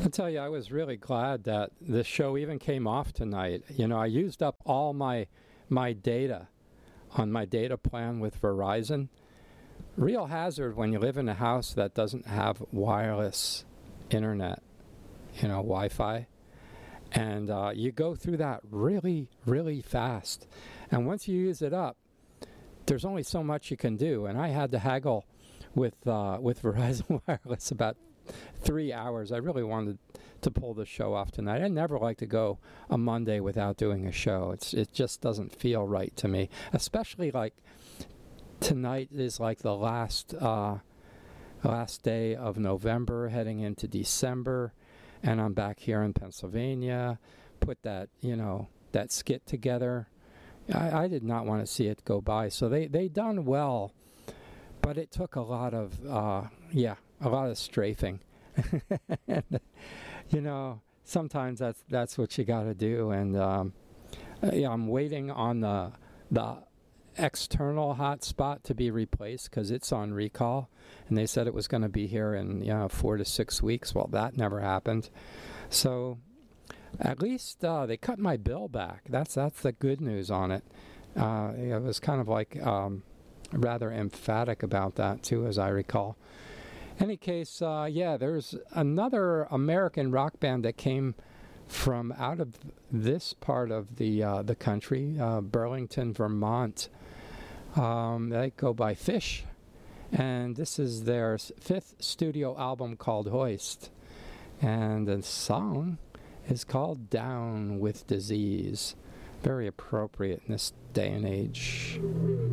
I'll tell you, I was really glad that the show even came off tonight. You know, I used up all my data on my data plan with Verizon. Real hazard when you live in a house that doesn't have wireless internet, you know, Wi-Fi. And you go through that really, really fast. And once you use it up, there's only so much you can do. And I had to haggle with Verizon Wireless about 3 hours. I really wanted to pull the show off tonight. I never like to go a Monday without doing a show. It just doesn't feel right to me, especially like tonight is like the last day of November, heading into December, and I'm back here in Pennsylvania. Put that that skit together. I did not want to see it go by. So they done well, but it took a lot of strafing. And, sometimes that's what you got to do. And I'm waiting on the external hotspot to be replaced because it's on recall, and they said it was going to be here in 4 to 6 weeks. Well, that never happened. So at least they cut my bill back. That's the good news on it. It was kind of like rather emphatic about that too, as I recall. Any case, there's another American rock band that came from out of this part of the country, Burlington, Vermont. They go by Fish, and this is their 5th studio album called Hoist, and the song is called Down with Disease. Very appropriate in this day and age.